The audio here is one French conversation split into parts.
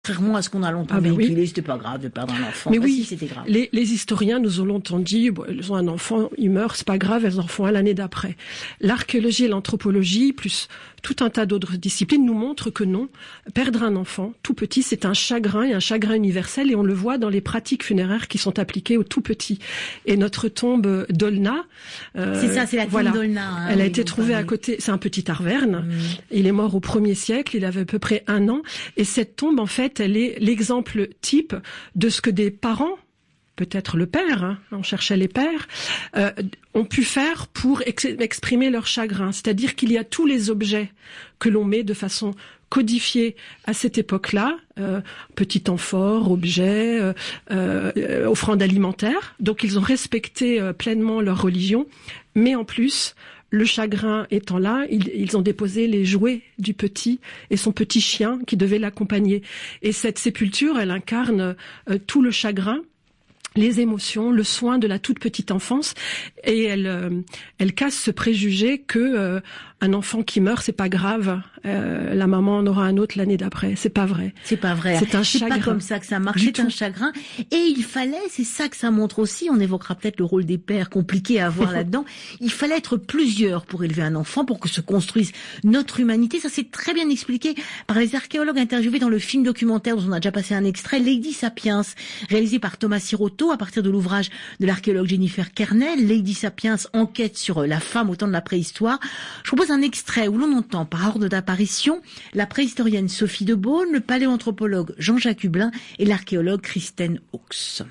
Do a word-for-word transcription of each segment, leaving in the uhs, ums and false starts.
Contrairement à ce qu'on a longtemps ah ben véhiculé, oui. c'était pas grave de perdre un enfant. Mais ah, oui, si, c'était grave. Les, les historiens nous ont longtemps dit, bon, ils ont un enfant, il meurt, c'est pas grave, elles en font un l'année d'après. L'archéologie et l'anthropologie, plus tout un tas d'autres disciplines, nous montrent que non, perdre un enfant tout petit, c'est un chagrin et un chagrin universel, et on le voit dans les pratiques funéraires qui sont appliquées aux tout petits. Et notre tombe d'Olna, euh, c'est ça, c'est la tombe voilà, d'Olna. Hein, elle a été trouvée à côté. C'est un petit Arverne. Mmh. Il est mort au premier siècle. Il avait à peu près un an. Et cette tombe, en fait, elle est l'exemple type de ce que des parents, peut-être le père, hein, on cherchait les pères, euh, ont pu faire pour ex- exprimer leur chagrin. C'est-à-dire qu'il y a tous les objets que l'on met de façon codifiée à cette époque-là, euh, petit amphore, objets, euh, euh, offrandes alimentaires. Donc ils ont respecté euh, pleinement leur religion, mais en plus, le chagrin étant là, ils, ils ont déposé les jouets du petit et son petit chien qui devait l'accompagner. Et cette sépulture, elle incarne euh, tout le chagrin, les émotions, le soin de la toute petite enfance, et elle, euh, elle casse ce préjugé que euh, un enfant qui meurt, c'est pas grave. Euh, la maman en aura un autre l'année d'après. C'est pas vrai. C'est pas vrai. C'est un c'est chagrin. C'est pas comme ça que ça marche. Du c'est tout. un chagrin. Et il fallait, c'est ça que ça montre aussi. On évoquera peut-être le rôle des pères, compliqué à avoir là-dedans. Il fallait être plusieurs pour élever un enfant, pour que se construise notre humanité. Ça c'est très bien expliqué par les archéologues interviewés dans le film documentaire dont on a déjà passé un extrait, Lady Sapiens, réalisé par Thomas Siroto à partir de l'ouvrage de l'archéologue Jennifer Kernel. Lady Sapiens enquête sur la femme au temps de la préhistoire. Je propose un extrait où l'on entend par ordre d'apparition la préhistorienne Sophie de Beaune, le paléanthropologue Jean-Jacques Hublin et l'archéologue Kristen Hawkes.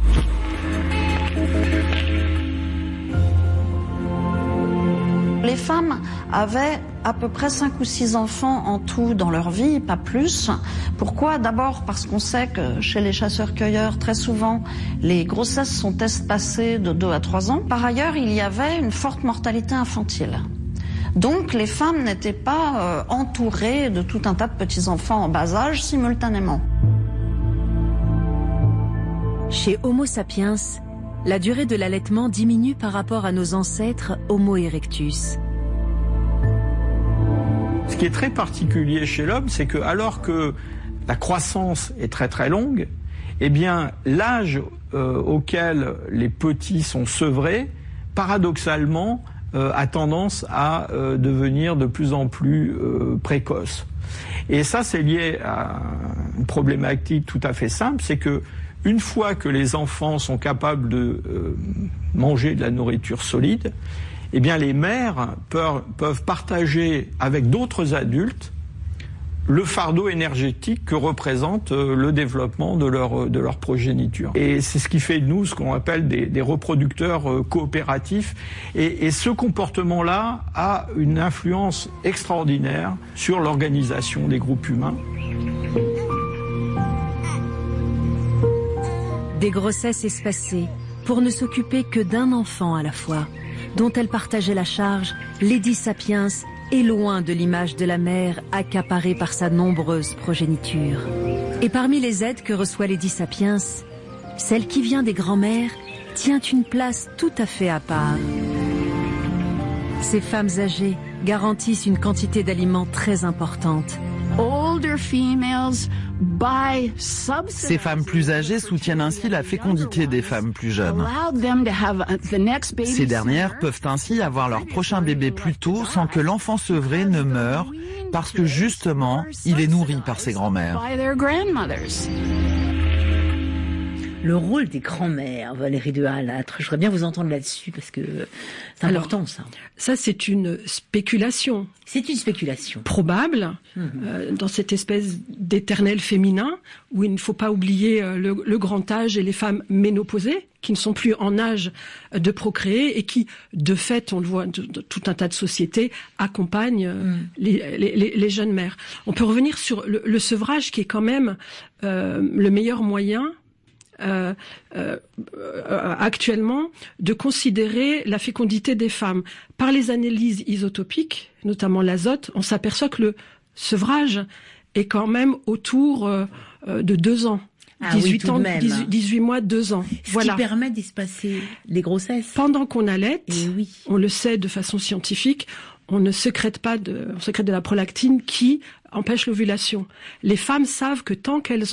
Les femmes avaient à peu près cinq ou six enfants en tout dans leur vie, pas plus. Pourquoi ? D'abord parce qu'on sait que chez les chasseurs-cueilleurs, très souvent, les grossesses sont espacées de deux à trois ans. Par ailleurs, il y avait une forte mortalité infantile. Donc les femmes n'étaient pas euh, entourées de tout un tas de petits-enfants en bas âge simultanément. Chez Homo sapiens, la durée de l'allaitement diminue par rapport à nos ancêtres Homo erectus. Ce qui est très particulier chez l'homme, c'est que alors que la croissance est très très longue, eh bien l'âge euh, auquel les petits sont sevrés, paradoxalement, Euh, a tendance à euh, devenir de plus en plus euh, précoce. Et ça, c'est lié à une problématique tout à fait simple, c'est que une fois que les enfants sont capables de euh, manger de la nourriture solide, eh bien les mères peuvent, peuvent partager avec d'autres adultes le fardeau énergétique que représente euh, le développement de leur, de leur progéniture. Et c'est ce qui fait de nous ce qu'on appelle des, des reproducteurs euh, coopératifs. Et, et ce comportement-là a une influence extraordinaire sur l'organisation des groupes humains. Des grossesses espacées pour ne s'occuper que d'un enfant à la fois, dont elle partageait la charge, Lady Sapiens est loin de l'image de la mère accaparée par sa nombreuse progéniture. Et parmi les aides que reçoit Lady Sapiens, celle qui vient des grands-mères tient une place tout à fait à part. Ces femmes âgées garantissent une quantité d'aliments très importante. Ces femmes plus âgées soutiennent ainsi la fécondité des femmes plus jeunes. Ces dernières peuvent ainsi avoir leur prochain bébé plus tôt sans que l'enfant sevré ne meure parce que justement, il est nourri par ses grands-mères. Le rôle des grands-mères, Valérie de Hallâtre, je voudrais bien vous entendre là-dessus parce que c'est important. Alors, ça. Ça, c'est une spéculation. C'est une spéculation. Probable, mmh. euh, dans cette espèce d'éternel féminin, où il ne faut pas oublier euh, le, le grand âge et les femmes ménopausées, qui ne sont plus en âge de procréer et qui, de fait, on le voit, de, de, tout un tas de sociétés accompagnent euh, mmh. les, les, les jeunes mères. On peut revenir sur le, le sevrage, qui est quand même euh, le meilleur moyen Euh, euh, euh, actuellement de considérer la fécondité des femmes. Par les analyses isotopiques, notamment l'azote, on s'aperçoit que le sevrage est quand même autour euh, de deux ans. Ah dix-huit oui, ans, même. dix-huit, dix-huit mois, deux ans. Ce voilà. qui permet d'espacer les grossesses. Pendant qu'on allaite, Et oui. on le sait de façon scientifique, on ne sécrète pas de, on sécrète de la prolactine qui empêche l'ovulation. Les femmes savent que tant qu'elles